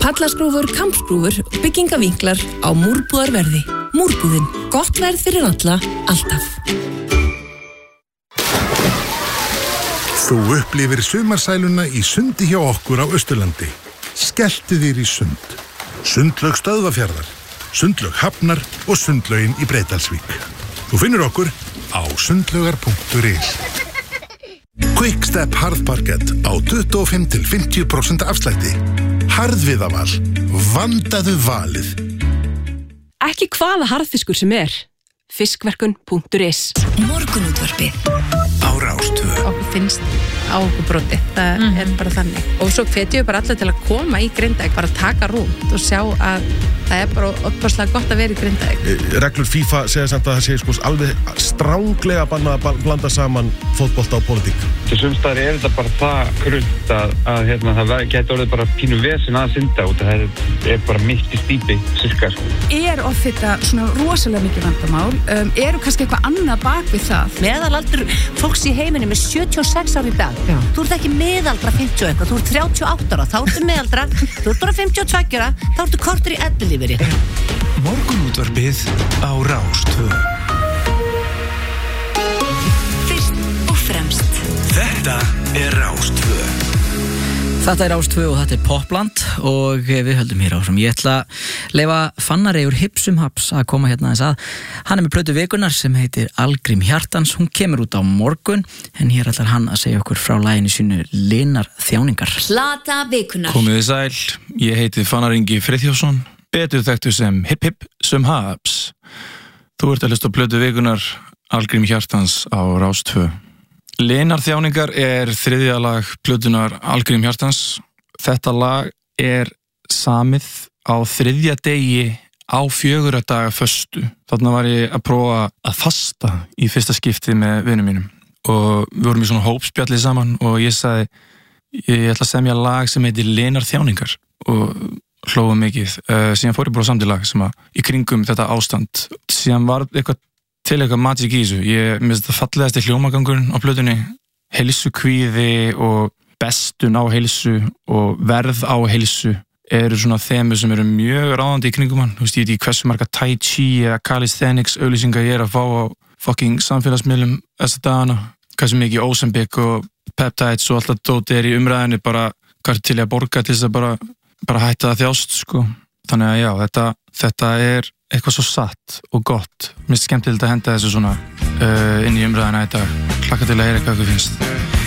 Pallaskrúfur, kampskrúfur, byggingavinklar á Múrbúðarverði. Múrbúðin. Gott verð fyrir alla, alltaf. Þú upplifir sumarsæluna í sundi hjá okkur á Austurlandi. Skelltu þér í sund. Sundlaug Stöðvafjarðar, Sundlaug Hafnar og Sundlaugin í Breiðdalsvík. Þú finnur okkur á sundlaugar.is. Quickstep harðparkett á 25-50% afslætti. Harðviðaval. Vandaðu valið. Ekki hvaða harðfiskur sem fiskverkun.is. Morgunútvarpið á Rás 2. Okkur finnst á okkur broti. Það bara þannig. Og svo hvetjum við bara alla til að koma í Grindavík, bara taka rúnt og sjá að það bara opaslega gott að vera í Grindavík. Reglur FIFA segja samt að það sé sko alveg stránglega bannað að blanda saman fótbolta og pólitík. Til sumstaðar þetta bara það krult að það geti orðið bara pínu vesen að synda út. Það bara mitt í stýpi, sirka. Offita svona rosalega mikið vandamál? Eru kannski eitthvað annað bak við það? Meðalaldur fólks í heiminum 76 ára í dag. Já. Þú ert ekki meðaldra 50 eitthvað, þú ert 38 ára, þá ertu meðaldra, þú ert bara 52 ára, þá ertu kortur í ellilífeyri. Morgunútvarpið á Rás 2. Fyrst og fremst. Þetta Rás 2. Þetta Rás 2 og þetta Popland og við höldum hér áfram. Ég ætla að leyfa Fannari úr Hipsum Haps að koma hérna aðeins að. Hann með plötu vikunar sem heitir Algrím Hjartans. Hún kemur út á morgun en hér ætlar hann að segja okkur frá laginu sínu Linar þjáningar. Plata vikunar. Komiði sæl, ég heiti Fannar Ingi Friðþjófsson, betur þekktur sem Hipsum Haps. Þú ert að hlusta á plötu vikunar Algrím Hjartans á Rás 2. Linar þjáningar þriðja lag plötunar Algrím Hjartans. Þetta lag samið á þriðja degi á 4 daga föstu. Þarna var ég að prófa að fasta í fyrsta skipti með vinum mínum og við vorum í svona hópspjalli saman og ég sagði ég ætla að semja lag sem heitir Linar þjáningar og hlóðum mikið. Síðan fór ég bara samt í lag sem í kringum þetta ástand. Síðan var eitthvað magic í þessu. Ég minnst þetta fallegasti hljómagangurinn á plötunni. Heilsukvíði og bestun á heilsu og verð á heilsu eru svona þemu sem eru mjög ráðandi í kringum hann. Þú veist, ég veit ekki hversu marga tai chi eða calisthenics auglýsingar ég að fá á fucking samfélagsmiðlum þessa dagana. Hversu mikið Ozempic og peptides og alltaf dóti í umræðinni bara hvað til að borga til þess að bara hætta að þjást, sko. Þannig að já, þetta eitthvað svo satt og gott. Mér finnst skemmtilegt að henda þessu svona inn í umræðina í dag. Hlakka til að heyra hvað ykkur finnst.